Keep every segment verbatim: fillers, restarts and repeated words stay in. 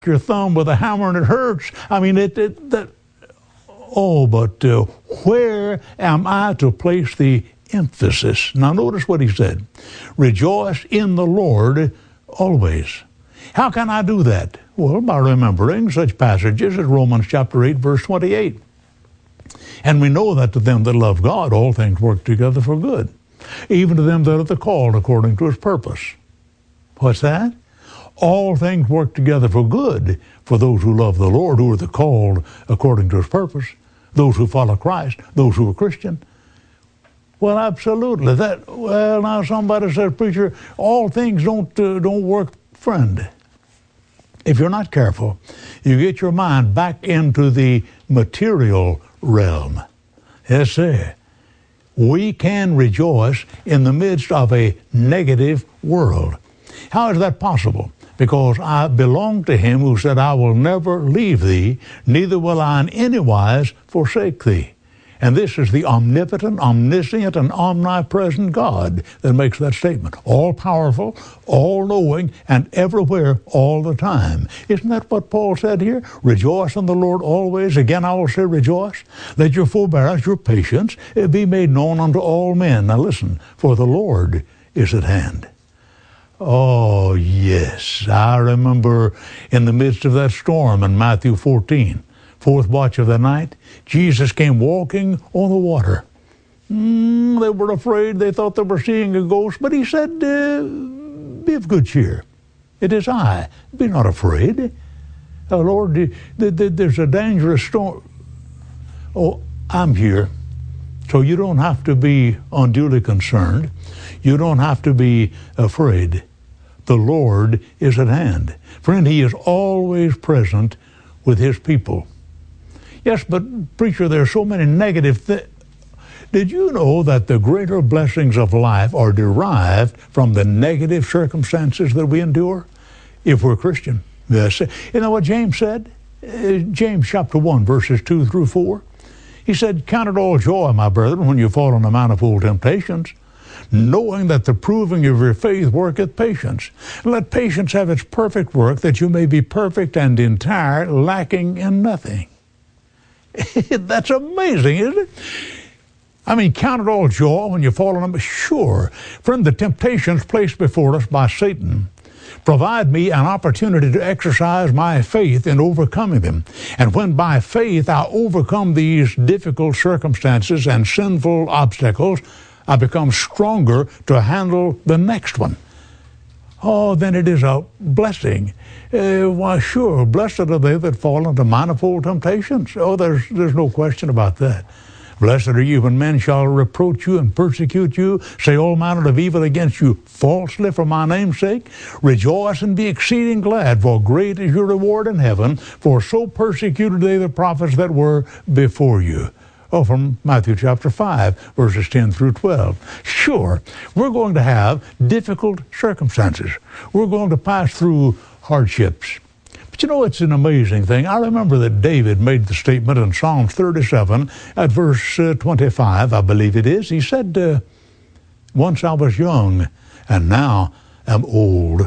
your thumb with a hammer and it hurts. I mean, it, it that. Oh, but uh, where am I to place the emphasis? Now, notice what he said. Rejoice in the Lord always. How can I do that? Well, by remembering such passages as Romans chapter eight, verse twenty-eight. And we know that to them that love God, all things work together for good, even to them that are the called according to his purpose. What's that? All things work together for good for those who love the Lord, who are the called according to his purpose, those who follow Christ, those who are Christian. Well, absolutely. That well, now somebody says, preacher, all things don't uh, don't work, friend. If you're not careful, you get your mind back into the material realm. Yes, sir. We can rejoice in the midst of a negative world. How is that possible? Because I belong to him who said, I will never leave thee, neither will I in any wise forsake thee. And this is the omnipotent, omniscient, and omnipresent God that makes that statement. All-powerful, all-knowing, and everywhere all the time. Isn't that what Paul said here? Rejoice in the Lord always. Again, I will say rejoice. Let your forbearance, your patience, be made known unto all men. Now listen, for the Lord is at hand. Oh, yes. I remember in the midst of that storm in Matthew fourteen, fourth watch of the night, Jesus came walking on the water. Mm, they were afraid. They thought they were seeing a ghost. But he said, uh, be of good cheer. It is I. Be not afraid. Oh, Lord, there's a dangerous storm. Oh, I'm here. So you don't have to be unduly concerned. You don't have to be afraid. The Lord is at hand. Friend, he is always present with his people. Yes, but preacher, there are so many negative things. Did you know that the greater blessings of life are derived from the negative circumstances that we endure if we're Christian? Yes. You know what James said? Uh, James chapter one, verses two through four. He said, count it all joy, my brethren, when you fall into manifold temptations, knowing that the proving of your faith worketh patience. Let patience have its perfect work, that you may be perfect and entire, lacking in nothing. That's amazing, isn't it? I mean, count it all joy when you fall in them. Sure. Friend, the temptations placed before us by Satan provide me an opportunity to exercise my faith in overcoming them. And when by faith I overcome these difficult circumstances and sinful obstacles, I become stronger to handle the next one. Oh, then it is a blessing. Uh, why, sure, blessed are they that fall into manifold temptations. Oh, there's there's no question about that. Blessed are you when men shall reproach you and persecute you, say all manner of evil against you falsely for my name's sake. Rejoice and be exceeding glad, for great is your reward in heaven, for so persecuted they the prophets that were before you. Oh, from Matthew chapter five, verses ten through twelve. Sure, we're going to have difficult circumstances. We're going to pass through hardships. But you know, it's an amazing thing. I remember that David made the statement in Psalms thirty-seven at verse uh, twenty-five, I believe it is. He said, uh, once I was young, and now am old.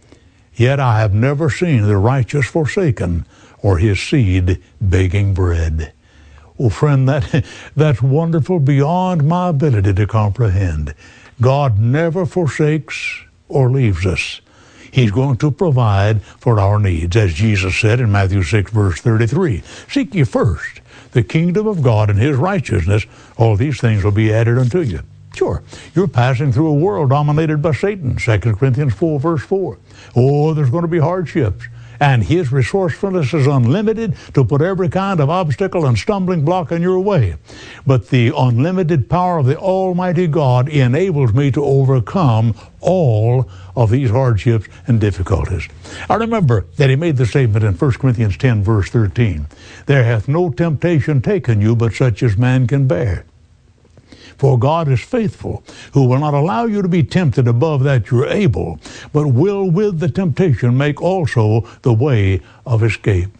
Yet I have never seen the righteous forsaken, or his seed begging bread. Well, friend, that, that's wonderful beyond my ability to comprehend. God never forsakes or leaves us. He's going to provide for our needs, as Jesus said in Matthew six, verse thirty-three. Seek ye first the kingdom of God and his righteousness. All these things will be added unto you. Sure, you're passing through a world dominated by Satan, Second Corinthians four, verse four. Oh, there's going to be hardships. And his resourcefulness is unlimited to put every kind of obstacle and stumbling block in your way. But the unlimited power of the Almighty God enables me to overcome all of these hardships and difficulties. I remember that he made the statement in First Corinthians ten, verse thirteen. There hath no temptation taken you, but such as man can bear. For God is faithful, who will not allow you to be tempted above that you're able, but will with the temptation make also the way of escape.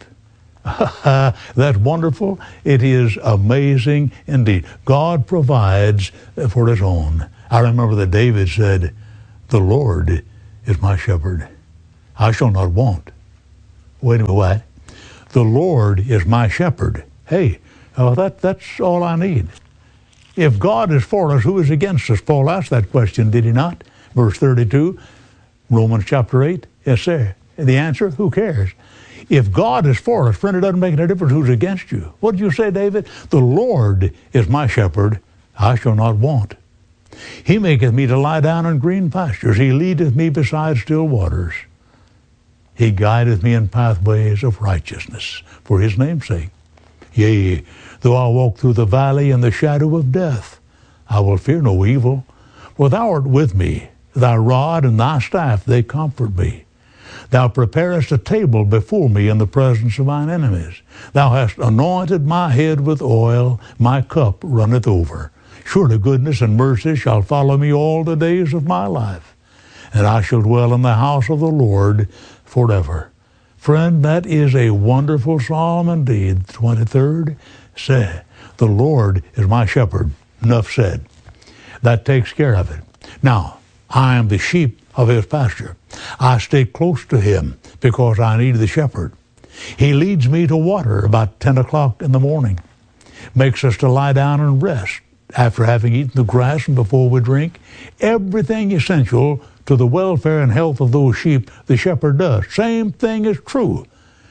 That's wonderful. It is amazing indeed. God provides for his own. I remember that David said, the Lord is my shepherd. I shall not want. Wait a minute, what? The Lord is my shepherd. Hey, oh, that, that's all I need. If God is for us, who is against us? Paul asked that question, did he not? Verse thirty-two, Romans chapter eight. Yes, sir. The answer, who cares? If God is for us, friend, it doesn't make any difference who's against you. What did you say, David? The Lord is my shepherd, I shall not want. He maketh me to lie down in green pastures. He leadeth me beside still waters. He guideth me in pathways of righteousness for his name's sake. Yea, though I walk through the valley in the shadow of death, I will fear no evil, for thou art with me. Thy rod and thy staff, they comfort me. Thou preparest a table before me in the presence of mine enemies. Thou hast anointed my head with oil, my cup runneth over. Surely goodness and mercy shall follow me all the days of my life, and I shall dwell in the house of the Lord forever. Friend, that is a wonderful psalm indeed. The twenty-third, say, the Lord is my shepherd. Enough said. That takes care of it. Now, I am the sheep of his pasture. I stay close to him because I need the shepherd. He leads me to water about ten o'clock in the morning, makes us to lie down and rest after having eaten the grass and before we drink. Everything essential to the welfare and health of those sheep, the shepherd does. Same thing is true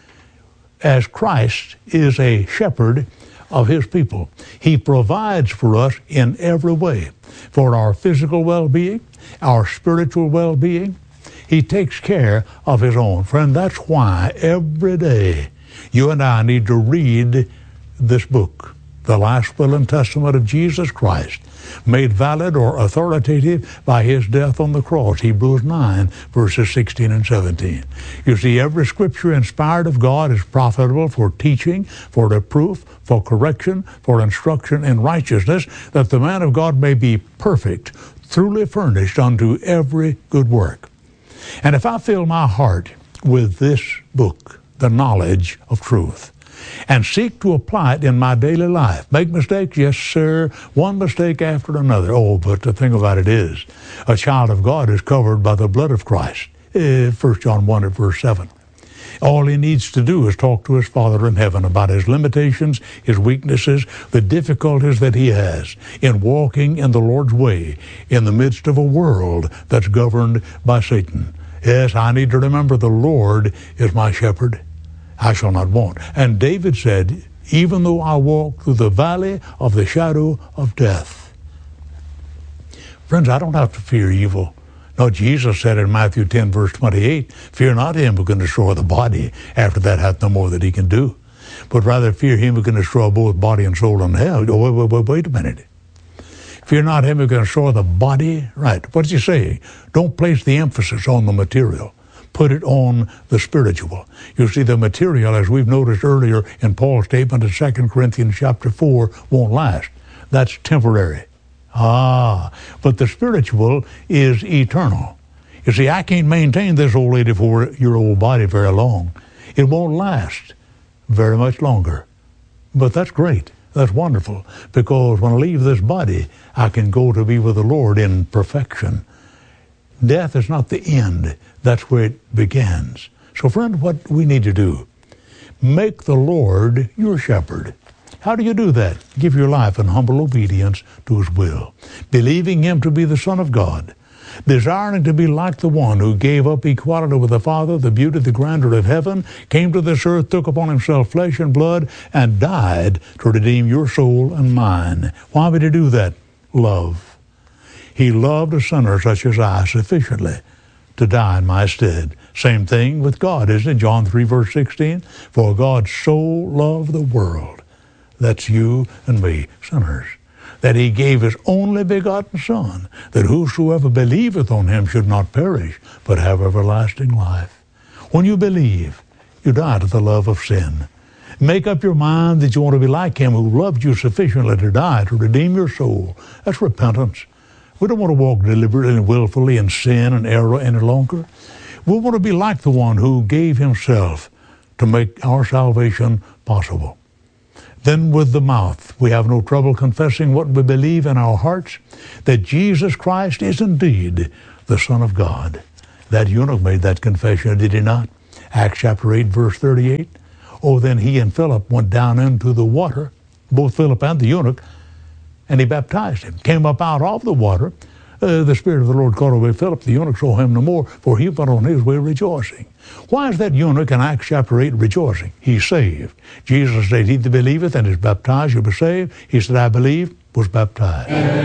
as Christ is a shepherd of his people. He provides for us in every way, for our physical well-being, our spiritual well-being. He takes care of his own. Friend, that's why every day you and I need to read this book, the last will and testament of Jesus Christ, made valid or authoritative by his death on the cross. Hebrews nine, verses sixteen and seventeen. You see, every scripture inspired of God is profitable for teaching, for reproof, for correction, for instruction in righteousness, that the man of God may be perfect, truly furnished unto every good work. And if I fill my heart with this book, the knowledge of truth, and seek to apply it in my daily life. Make mistakes? Yes, sir. One mistake after another. Oh, but the thing about it is, a child of God is covered by the blood of Christ. Uh, First John one at verse seven. All he needs to do is talk to his Father in heaven about his limitations, his weaknesses, the difficulties that he has in walking in the Lord's way in the midst of a world that's governed by Satan. Yes, I need to remember the Lord is my shepherd. I shall not want. And David said, even though I walk through the valley of the shadow of death. Friends, I don't have to fear evil. No, Jesus said in Matthew ten, verse twenty-eight, fear not him who can destroy the body. After that hath no more that he can do. But rather fear him who can destroy both body and soul in hell. Oh, wait, wait, wait, wait a minute. Fear not him who can destroy the body. Right. What's he saying? Don't place the emphasis on the material. Put it on the spiritual. You see, the material, as we've noticed earlier in Paul's statement in Second Corinthians chapter four, won't last. That's temporary. Ah, but the spiritual is eternal. You see, I can't maintain this old eighty-four-year-old body very long. It won't last very much longer. But that's great. That's wonderful, because when I leave this body, I can go to be with the Lord in perfection. Death is not the end. That's where it begins. So, friend, what we need to do, make the Lord your shepherd. How do you do that? Give your life in humble obedience to his will, believing him to be the Son of God, desiring to be like the one who gave up equality with the Father, the beauty, the grandeur of heaven, came to this earth, took upon himself flesh and blood, and died to redeem your soul and mine. Why would he do that? Love. He loved a sinner such as I sufficiently to die in my stead. Same thing with God, isn't it? John three, verse sixteen, for God so loved the world, that's you and me, sinners, that he gave his only begotten Son, that whosoever believeth on him should not perish, but have everlasting life. When you believe, you die to the love of sin. Make up your mind that you want to be like him who loved you sufficiently to die to redeem your soul. That's repentance. We don't want to walk deliberately and willfully in sin and error any longer. We want to be like the one who gave himself to make our salvation possible. Then with the mouth, we have no trouble confessing what we believe in our hearts, that Jesus Christ is indeed the Son of God. That eunuch made that confession, did he not? Acts chapter eight, verse thirty-eight. Oh, then he and Philip went down into the water, both Philip and the eunuch, and he baptized him. Came up out of the water. Uh, the Spirit of the Lord called away Philip. The eunuch saw him no more, for he went on his way rejoicing. Why is that eunuch in Acts chapter eight rejoicing? He's saved. Jesus said, he that believeth and is baptized shall be saved. He said, I believe, was baptized.